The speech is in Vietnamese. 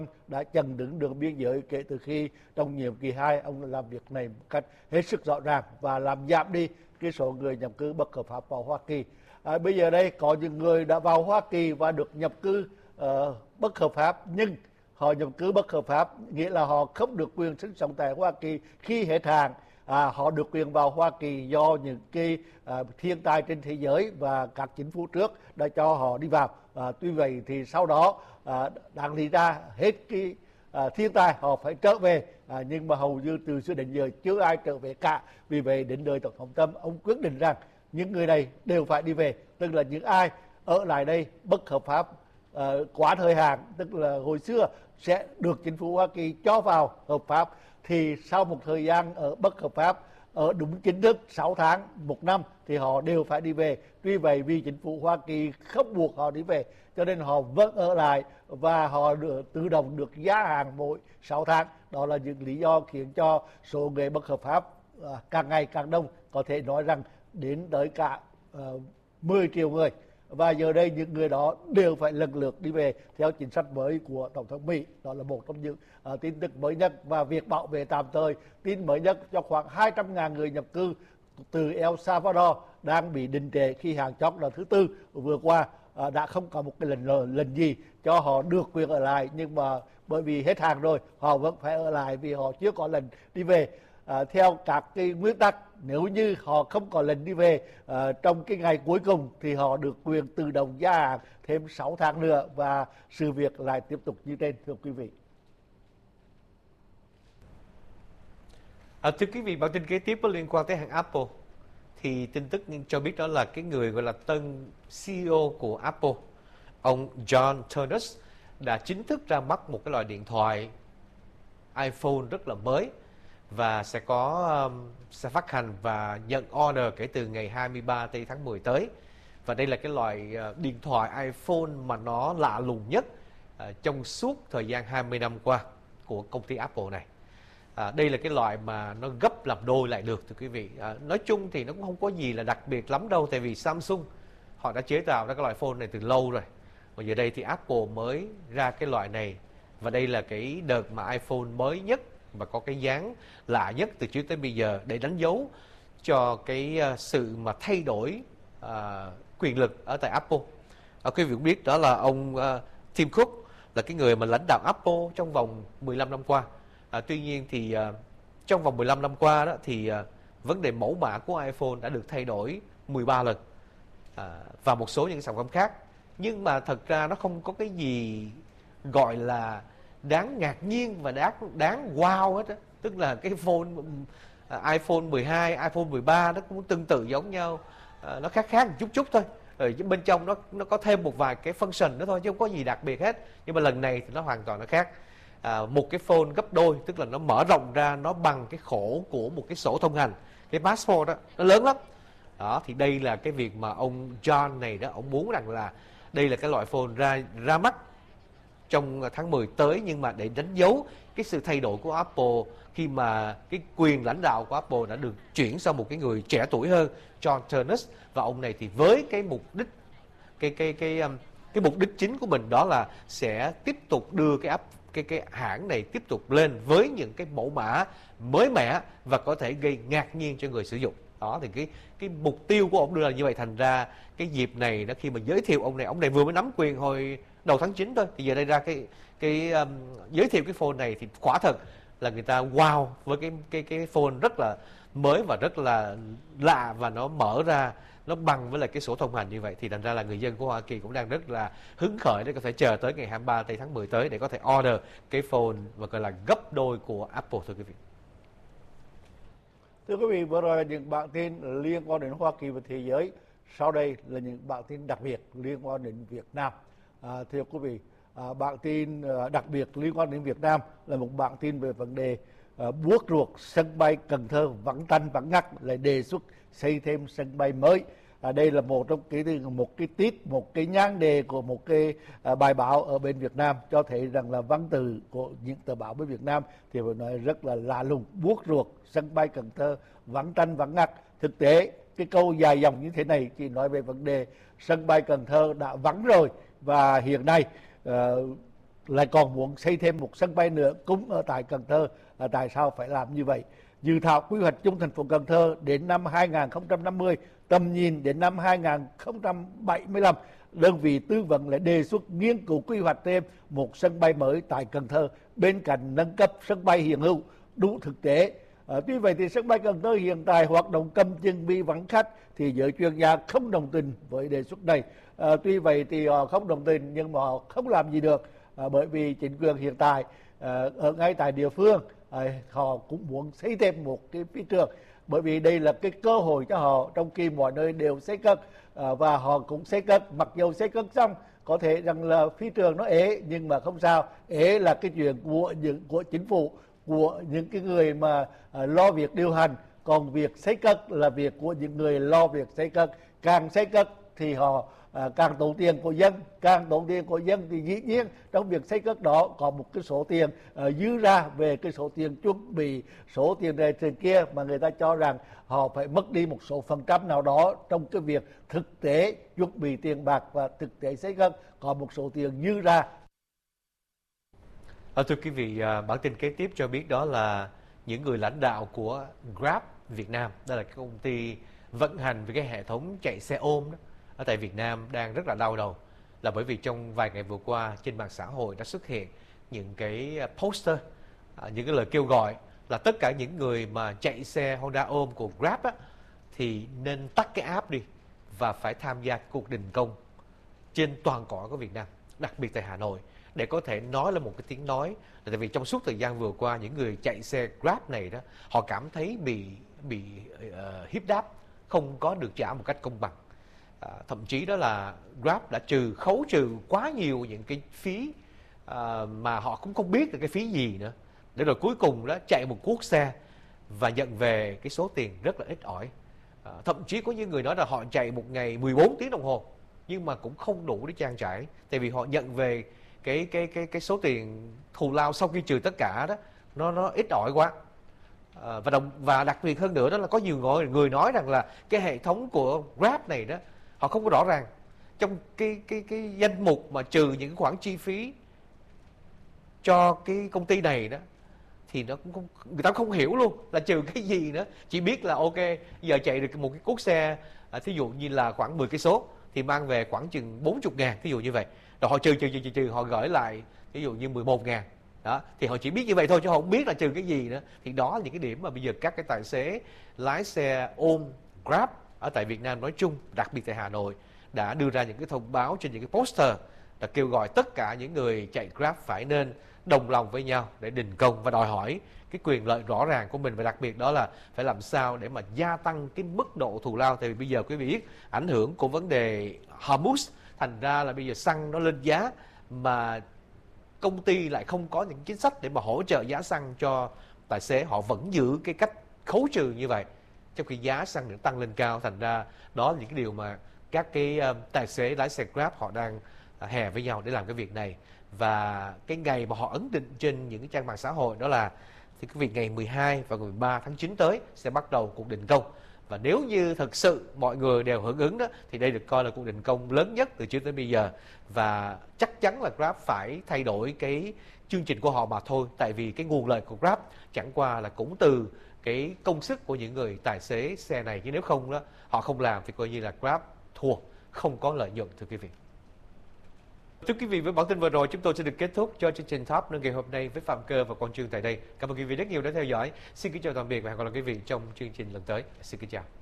đã chặn đứng đường biên giới kể từ khi trong nhiệm kỳ 2 ông làm việc này một cách hết sức rõ ràng và làm giảm đi cái số người nhập cư bất hợp pháp vào Hoa Kỳ. Bây giờ đây có những người đã vào Hoa Kỳ và được nhập cư bất hợp pháp, nhưng họ nhập cư bất hợp pháp nghĩa là họ không được quyền sinh sống tại Hoa Kỳ khi hết hạn. Họ được quyền vào Hoa Kỳ do những cái thiên tai trên thế giới và các chính phủ trước đã cho họ đi vào. Tuy vậy thì sau đó đáng lý ra hết cái thiên tai họ phải trở về, nhưng mà hầu như từ xưa đến giờ chưa ai trở về cả. Vì vậy đến đời Tổng thống Trump, ông quyết định rằng những người này đều phải đi về, tức là những ai ở lại đây bất hợp pháp quá thời hạn, tức là hồi xưa sẽ được chính phủ Hoa Kỳ cho vào hợp pháp, thì sau một thời gian ở bất hợp pháp ở đúng chính thức 6 tháng, 1 năm thì họ đều phải đi về. Tuy vậy vì chính phủ Hoa Kỳ không buộc họ đi về cho nên họ vẫn ở lại và họ tự động được gia hạn mỗi 6 tháng. Đó là những lý do khiến cho số người bất hợp pháp càng ngày càng đông, có thể nói rằng đến tới cả 10 triệu người. Và giờ đây những người đó đều phải lần lượt đi về theo chính sách mới của Tổng thống Mỹ. Đó là một trong những tin tức mới nhất. Và việc bảo vệ tạm thời, tin mới nhất cho khoảng 200.000 người nhập cư từ El Salvador đang bị đình trệ khi hạn chót là thứ Tư vừa qua đã không có một cái lần gì cho họ được quyền ở lại, nhưng mà bởi vì hết hạn rồi họ vẫn phải ở lại vì họ chưa có lần đi về. Theo các cái nguyên tắc, nếu như họ không có lần đi về trong cái ngày cuối cùng thì họ được quyền tự động gia hạn thêm 6 tháng nữa và sự việc lại tiếp tục như trên, thưa quý vị. Thưa quý vị, bản tin kế tiếp có liên quan tới hãng Apple. Thì tin tức cho biết đó là cái người gọi là tân CEO của Apple, ông John Ternus, đã chính thức ra mắt một cái loại điện thoại iPhone rất là mới và sẽ phát hành và nhận order kể từ ngày 23 tháng 10 tới. Và đây là cái loại điện thoại iPhone mà nó lạ lùng nhất trong suốt thời gian 20 năm qua của công ty Apple này. Đây là cái loại mà nó gấp làm đôi lại được, thưa quý vị. Nói chung thì nó cũng không có gì là đặc biệt lắm đâu, tại vì Samsung họ đã chế tạo ra cái loại phone này từ lâu rồi. Và giờ đây thì Apple mới ra cái loại này. Và đây là cái đợt mà iPhone mới nhất và có cái dáng lạ nhất từ trước tới bây giờ, để đánh dấu cho cái sự mà thay đổi quyền lực ở tại Apple. Quý vị cũng biết đó là ông Tim Cook là cái người mà lãnh đạo Apple trong vòng 15 năm qua. Tuy nhiên thì trong vòng 15 năm qua đó thì vấn đề mẫu mã của iPhone đã được thay đổi 13 lần và một số những sản phẩm khác. Nhưng mà thật ra nó không có cái gì gọi là đáng ngạc nhiên và đáng wow hết á. Tức là cái iPhone 12, iPhone 13 nó cũng tương tự giống nhau, nó khác một chút thôi. Ở bên trong nó có thêm một vài cái function nữa thôi chứ không có gì đặc biệt hết. Nhưng mà lần này thì nó hoàn toàn nó khác. Một cái phone gấp đôi, tức là nó mở rộng ra, nó bằng cái khổ của một cái sổ thông hành, cái passport đó, nó lớn lắm. Đó, thì đây là cái việc mà ông John này đó, ông muốn rằng là đây là cái loại phone ra mắt trong tháng 10 tới, nhưng mà để đánh dấu cái sự thay đổi của Apple khi mà cái quyền lãnh đạo của Apple đã được chuyển sang một cái người trẻ tuổi hơn, John Ternus. Và ông này thì với cái mục đích cái mục đích chính của mình đó là sẽ tiếp tục đưa cái hãng này tiếp tục lên với những cái mẫu mã mới mẻ và có thể gây ngạc nhiên cho người sử dụng. Đó thì cái mục tiêu của ông đưa ra như vậy. Thành ra cái dịp này đó, khi mà giới thiệu ông này vừa mới nắm quyền hồi đầu tháng 9 thôi, thì giờ đây ra cái giới thiệu cái phone này thì quả thật là người ta wow với cái phone rất là mới và rất là lạ, và nó mở ra nó bằng với lại cái sổ thông hành như vậy. Thì thành ra là người dân của Hoa Kỳ cũng đang rất là hứng khởi để có thể chờ tới ngày 23 tháng 10 tới để có thể order cái phone và gọi là gấp đôi của Apple, thưa quý vị. Thưa quý vị, vừa rồi là những bản tin liên quan đến Hoa Kỳ và thế giới. Sau đây là những bản tin đặc biệt liên quan đến Việt Nam. Thưa quý vị, bản tin đặc biệt liên quan đến Việt Nam là một bản tin về vấn đề buốt ruột sân bay Cần Thơ vắng tanh vắng ngắt, lại đề xuất xây thêm sân bay mới. Đây là một cái tít, một cái nhan đề của một cái bài báo ở bên Việt Nam, cho thấy rằng là văn từ của những tờ báo bên Việt Nam thì phải nói rất là lạ lùng, buốt ruột sân bay Cần Thơ vắng tanh vắng ngắt. Thực tế cái câu dài dòng như thế này chỉ nói về vấn đề sân bay Cần Thơ đã vắng rồi, và hiện nay lại còn muốn xây thêm một sân bay nữa cũng ở tại Cần Thơ. Tại sao phải làm như vậy? Dự thảo quy hoạch chung thành phố Cần Thơ đến năm 2050, tầm nhìn đến năm 2075, đơn vị tư vấn lại đề xuất nghiên cứu quy hoạch thêm một sân bay mới tại Cần Thơ bên cạnh nâng cấp sân bay hiện hữu đủ thực tế. Tuy vậy thì sân bay Cần Thơ hiện tại hoạt động cầm chừng vì vắng khách, thì giới chuyên gia không đồng tình với đề xuất này. Tuy vậy thì họ không đồng tình nhưng mà họ không làm gì được, bởi vì chính quyền hiện tại ở ngay tại địa phương họ cũng muốn xây thêm một cái phi trường, bởi vì đây là cái cơ hội cho họ, trong khi mọi nơi đều xây cất và họ cũng xây cất. Mặc dù xây cất xong có thể rằng là phi trường nó ế, nhưng mà không sao, ế là cái chuyện của chính phủ, của những cái người mà lo việc điều hành, còn việc xây cất là việc của những người lo việc xây cất. Càng xây cất thì họ càng tốn tiền của dân, càng tốn tiền của dân thì dĩ nhiên trong việc xây cất đó có một cái số tiền dư ra về cái số tiền chuẩn bị, số tiền này tiền kia, mà người ta cho rằng họ phải mất đi một số phần trăm nào đó trong cái việc thực tế chuẩn bị tiền bạc và thực tế xây cất, có một số tiền dư ra. Thưa quý vị, bản tin kế tiếp cho biết đó là những người lãnh đạo của Grab Việt Nam, đó là cái công ty vận hành về cái hệ thống chạy xe ôm đó, ở tại Việt Nam đang rất là đau đầu, là bởi vì trong vài ngày vừa qua trên mạng xã hội đã xuất hiện những cái poster, những cái lời kêu gọi là tất cả những người mà chạy xe Honda ôm của Grab á, thì nên tắt cái app đi và phải tham gia cuộc đình công trên toàn cõi của Việt Nam, đặc biệt tại Hà Nội, để có thể nói lên một cái tiếng nói. Là tại vì trong suốt thời gian vừa qua, những người chạy xe Grab này đó, họ cảm thấy bị hiếp đáp, không có được trả một cách công bằng. Thậm chí đó là Grab đã khấu trừ quá nhiều những cái phí mà họ cũng không biết là cái phí gì nữa, để rồi cuối cùng đó chạy một cuốc xe và nhận về cái số tiền rất là ít ỏi. Thậm chí có những người nói là họ chạy một ngày 14 tiếng đồng hồ nhưng mà cũng không đủ để trang trải, tại vì họ nhận về cái số tiền thù lao sau khi trừ tất cả đó nó ít ỏi quá. Và đặc biệt hơn nữa đó là có nhiều người nói rằng là cái hệ thống của Grab này đó, họ không có rõ ràng trong cái danh mục mà trừ những khoản chi phí cho cái công ty này đó, thì nó cũng không, người ta không hiểu luôn là trừ cái gì nữa. Chỉ biết là ok, giờ chạy được một cái cuốc xe thí dụ như là khoảng 10 cây số thì mang về khoảng chừng 40.000, thí dụ như vậy, rồi họ trừ họ gửi lại ví dụ như 11.000 đó, thì họ chỉ biết như vậy thôi chứ họ không biết là trừ cái gì nữa. Thì đó là những cái điểm mà bây giờ các cái tài xế lái xe ôm Grab ở tại Việt Nam nói chung, đặc biệt tại Hà Nội, đã đưa ra những cái thông báo trên những cái poster là kêu gọi tất cả những người chạy Grab phải nên đồng lòng với nhau để đình công và đòi hỏi cái quyền lợi rõ ràng của mình, và đặc biệt đó là phải làm sao để mà gia tăng cái mức độ thù lao. Tại vì bây giờ quý vị biết ảnh hưởng của vấn đề Hormuz, thành ra là bây giờ xăng nó lên giá mà công ty lại không có những chính sách để mà hỗ trợ giá xăng cho tài xế, họ vẫn giữ cái cách khấu trừ như vậy trong khi giá xăng được tăng lên cao. Thành ra đó là những cái điều mà các cái tài xế lái xe Grab họ đang hè với nhau để làm cái việc này. Và cái ngày mà họ ấn định trên những cái trang mạng xã hội đó là thì cái việc ngày 12 và ngày 13 tháng 9 tới sẽ bắt đầu cuộc đình công. Và nếu như thực sự mọi người đều hưởng ứng đó, thì đây được coi là cuộc đình công lớn nhất từ trước tới bây giờ. Và chắc chắn là Grab phải thay đổi cái chương trình của họ mà thôi. Tại vì cái nguồn lợi của Grab chẳng qua là cũng từ cái công sức của những người tài xế xe này. Chứ nếu không đó, họ không làm thì coi như là Grab thua, không có lợi nhuận, thưa quý vị. Thưa quý vị, với bản tin vừa rồi chúng tôi sẽ được kết thúc cho chương trình Top Nâng ngày hôm nay với Phạm Cơ và Quang Trương tại đây. Cảm ơn quý vị rất nhiều đã theo dõi. Xin kính chào tạm biệt và hẹn gặp lại quý vị trong chương trình lần tới. Xin kính chào.